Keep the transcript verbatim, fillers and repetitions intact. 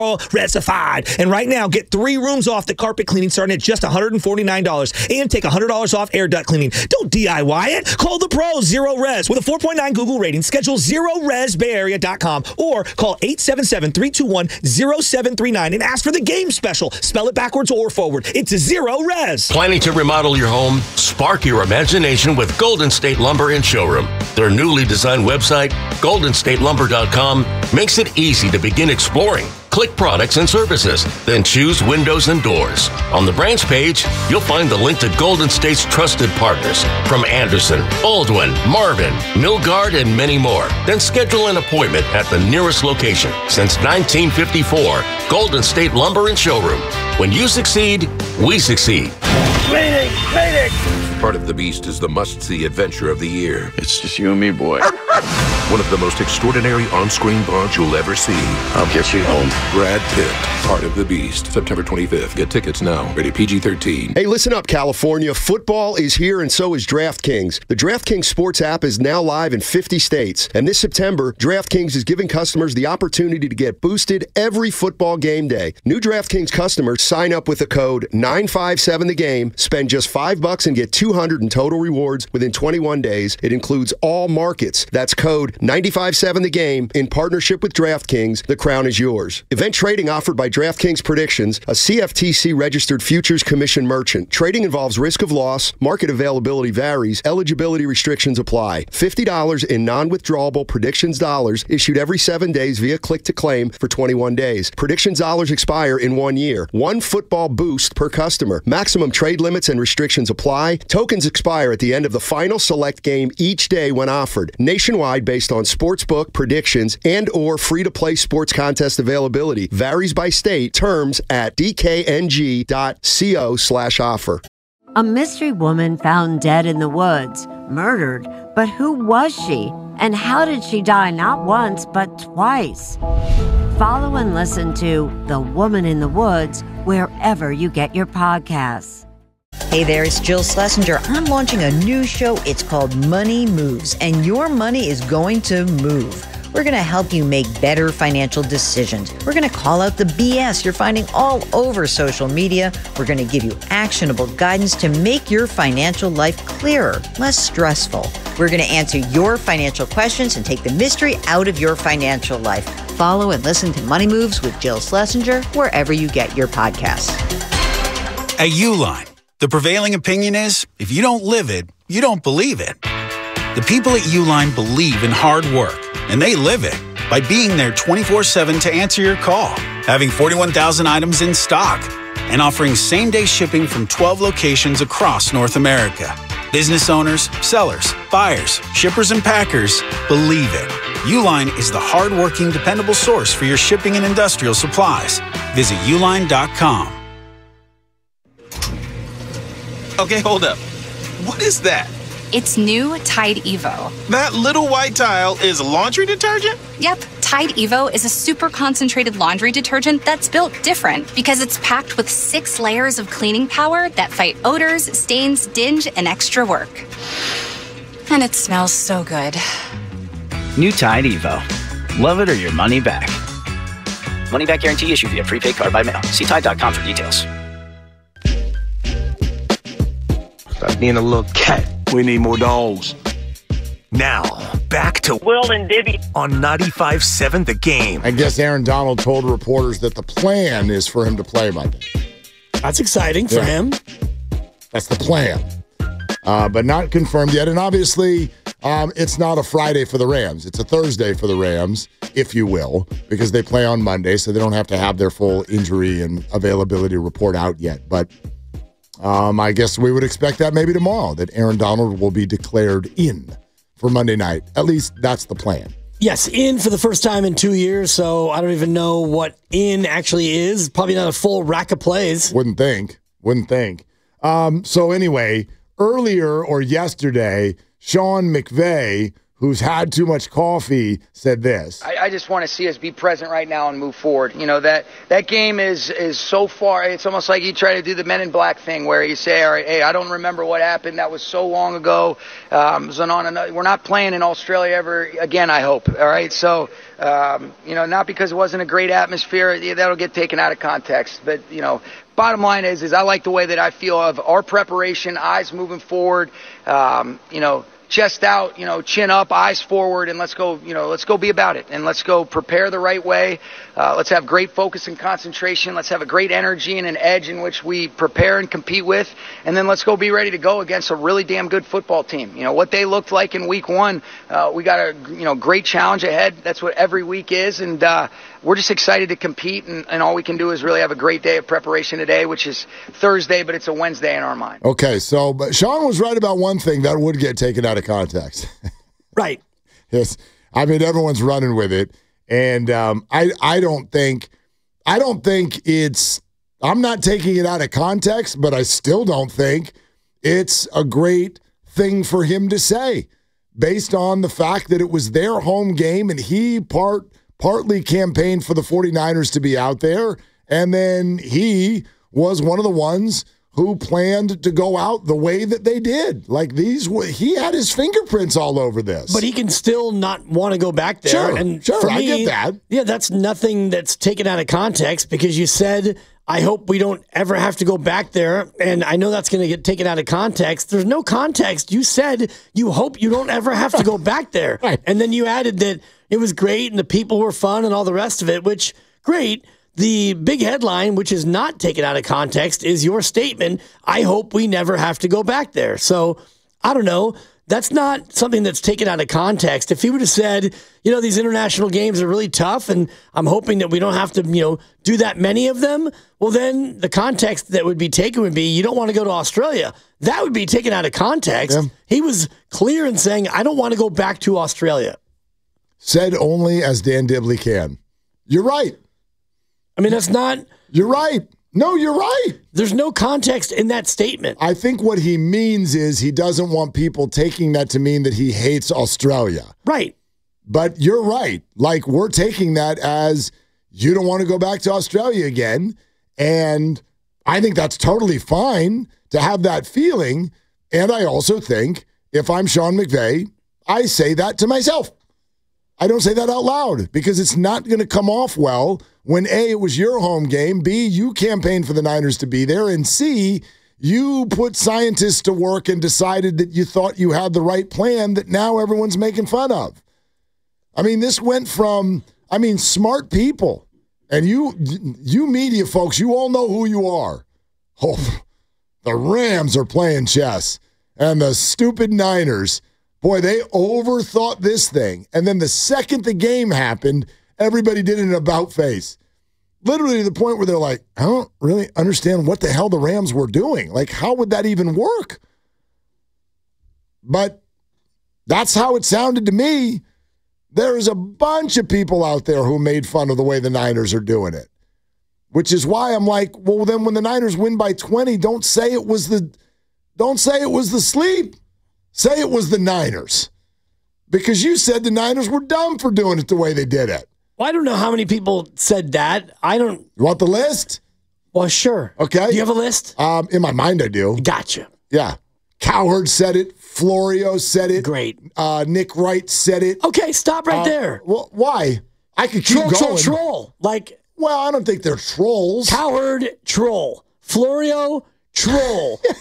Resified. And right now, get three rooms off the carpet cleaning starting at just one hundred forty-nine dollars and take one hundred dollars off air duct cleaning. Don't D I Y it. Call the pros, Zero Res. With a four point nine Google rating, schedule zero res bay area dot com or call eight seven seven, three two one, zero seven three nine and ask for the game special. Spell it backwards or forward. It's Zero Res. Planning to remodel your home? Spark your imagination with Golden State Lumber and Showroom. Their newly designed website, golden state lumber dot com, makes it easy to begin exploring. Click products and services, then choose windows and doors. On the branch page, you'll find the link to Golden State's trusted partners from Anderson, Baldwin, Marvin, Milgard, and many more. Then schedule an appointment at the nearest location. Since nineteen fifty-four, Golden State Lumber and Showroom. When you succeed, we succeed. Cleaning, cleaning. Part of the Beast is the must-see adventure of the year. It's just you and me, boy. One of the most extraordinary on-screen bonds you'll ever see. I'll get you home. Brad Pitt, Part of the Beast, September twenty-fifth. Get tickets now. Rated P G thirteen. Hey, listen up, California. Football is here, and so is DraftKings. The DraftKings Sports app is now live in fifty states. And this September, DraftKings is giving customers the opportunity to get boosted every football game day. New DraftKings customers sign up with the code nine five seven the game, spend just five bucks and get two hundred in total rewards within twenty-one days. It includes all markets. That's code nine five seven the game in partnership with DraftKings. The crown is yours. Event trading offered by DraftKings Predictions, a C F T C-registered futures commission merchant. Trading involves risk of loss. Market availability varies. Eligibility restrictions apply. fifty dollars in non-withdrawable Predictions dollars issued every seven days via click-to-claim for twenty-one days. Predictions dollars expire in one year. One football boost per customer. Maximum trade limits and restrictions apply. Tokens expire at the end of the final select game each day when offered. Nationwide based on sportsbook predictions and or free-to-play sports contest availability. Varies by state. Terms at d k n g dot co slash offer. A mystery woman found dead in the woods, murdered, but who was she? And how did she die not once, but twice? Follow and listen to The Woman in the Woods wherever you get your podcasts. Hey there, it's Jill Schlesinger. I'm launching a new show. It's called Money Moves, and your money is going to move. We're going to help you make better financial decisions. We're going to call out the B S you're finding all over social media. We're going to give you actionable guidance to make your financial life clearer, less stressful. We're going to answer your financial questions and take the mystery out of your financial life. Follow and listen to Money Moves with Jill Schlesinger wherever you get your podcasts. At Uline, the prevailing opinion is, if you don't live it, you don't believe it. The people at Uline believe in hard work, and they live it by being there twenty-four seven to answer your call, having forty-one thousand items in stock, and offering same-day shipping from twelve locations across North America. Business owners, sellers, buyers, shippers, and packers believe it. Uline is the hard-working, dependable source for your shipping and industrial supplies. Visit uline dot com. Okay, hold up. What is that? It's new Tide Evo. That little white tile is laundry detergent? Yep, Tide Evo is a super concentrated laundry detergent that's built different because it's packed with six layers of cleaning power that fight odors, stains, dinge, and extra work. And it smells so good. New Tide Evo. Love it or your money back. Money back guarantee issued via prepaid card by mail. See Tide dot com for details. Stop being a little cat. We need more dogs. Now, back to Will and Dibby on ninety-five point seven The Game. I guess Aaron Donald told reporters that the plan is for him to play Monday. That's exciting for yeah. him. That's the plan. Uh, but not confirmed yet. And obviously, um, it's not a Friday for the Rams. It's a Thursday for the Rams, if you will, because they play on Monday, so they don't have to have their full injury and availability report out yet. But Um, I guess we would expect that maybe tomorrow, that Aaron Donald will be declared in for Monday night. At least that's the plan. Yes, in for the first time in two years, so I don't even know what in actually is. Probably not a full rack of plays. Wouldn't think. Wouldn't think. Um, so anyway, earlier or yesterday, Sean McVay, who's had too much coffee, said this. I, I just want to see us be present right now and move forward. You know, that that game is is so far. It's almost like you try to do the Men in Black thing where you say, all right, hey, I don't remember what happened. That was so long ago. Um, it was on another, we're not playing in Australia ever again, I hope. All right, so, um, you know, not because it wasn't a great atmosphere. That'll get taken out of context. But, you know, bottom line is, is I like the way that I feel of our preparation, eyes moving forward, um, you know, chest out, you know, chin up, eyes forward, and let's go, you know, let's go be about it. And let's go prepare the right way. Uh, let's have great focus and concentration. Let's have a great energy and an edge in which we prepare and compete with. And then let's go be ready to go against a really damn good football team. You know, what they looked like in week one, uh, we got a, you know, great challenge ahead. That's what every week is. And, uh, we're just excited to compete, and, and all we can do is really have a great day of preparation today, which is Thursday, but it's a Wednesday in our mind. Okay, so but Sean was right about one thing that would get taken out of context. Right. Yes. I mean, everyone's running with it, and um, I I don't think I don't think it's I'm not taking it out of context, but I still don't think it's a great thing for him to say, based on the fact that it was their home game and he part. partly campaigned for the 49ers to be out there, and then he was one of the ones who planned to go out the way that they did. Like these, he had his fingerprints all over this. But he can still not want to go back there. Sure, and sure, for I me, get that. Yeah, that's nothing that's taken out of context because you said, I hope we don't ever have to go back there. And I know that's going to get taken out of context. There's no context. You said you hope you don't ever have to go back there. Right. And then you added that it was great and the people were fun and all the rest of it, which, great. The big headline, which is not taken out of context, is your statement, I hope we never have to go back there. So, I don't know. That's not something that's taken out of context. If he would have said, you know, these international games are really tough and I'm hoping that we don't have to, you know, do that many of them, well, then the context that would be taken would be you don't want to go to Australia. That would be taken out of context. Yeah. He was clear in saying, I don't want to go back to Australia. Said only as Dan Dibley can. You're right. I mean, that's not... You're right. No, you're right. There's no context in that statement. I think what he means is he doesn't want people taking that to mean that he hates Australia. Right. But you're right. Like, we're taking that as you don't want to go back to Australia again. And I think that's totally fine to have that feeling. And I also think if I'm Sean McVay, I say that to myself. I don't say that out loud because it's not going to come off well when A, it was your home game, B, you campaigned for the Niners to be there, and C, you put scientists to work and decided that you thought you had the right plan that now everyone's making fun of. I mean, this went from, I mean, smart people, and you, you media folks, you all know who you are. Oh, the Rams are playing chess, and the stupid Niners, boy, they overthought this thing. And then the second the game happened, everybody did an about face. Literally to the point where they're like, I don't really understand what the hell the Rams were doing. Like, how would that even work? But that's how it sounded to me. There's a bunch of people out there who made fun of the way the Niners are doing it, which is why I'm like, well, then when the Niners win by twenty, don't say it was the, don't say it was the sleep. Say it was the Niners, because you said the Niners were dumb for doing it the way they did it. Well, I don't know how many people said that. I don't. You want the list? Well, sure. Okay. Do you have a list? Um, in my mind, I do. Gotcha. Yeah. Cowherd said it. Florio said it. Great. Uh, Nick Wright said it. Okay, stop right uh, there. Well, why? I could keep troll, going. Troll, troll. Like, well, I don't think they're trolls. Cowherd, troll. Florio, troll.